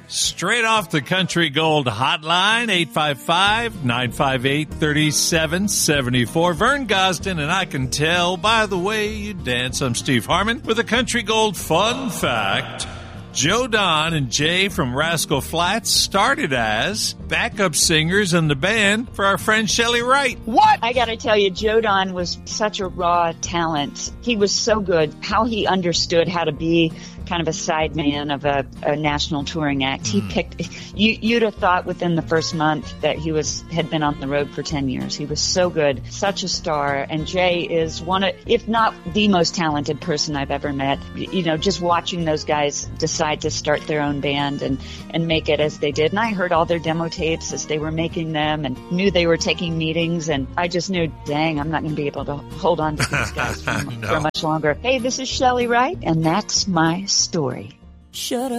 Straight off the Country Gold hotline, 855-958-3774. Vern Gosden, and I can tell by the way you dance. I'm Steve Harmon with a Country Gold fun fact. Joe Don and Jay from Rascal Flatts started as backup singers in the band for our friend Shelley Wright. What? I gotta tell you, Joe Don was such a raw talent. He was so good. How he understood how to be kind of a sideman of a national touring act. He picked, you'd have thought within the first month that he had been on the road for 10 years. He was so good, such a star. And Jay is one of, if not the most talented person I've ever met. You know, just watching those guys decide to start their own band and make it as they did. And I heard all their demo tapes as they were making them and knew they were taking meetings. And I just knew, dang, I'm not going to be able to hold on to these guys for much longer. Hey, this is Shelley Wright, and that's my story. Shut up.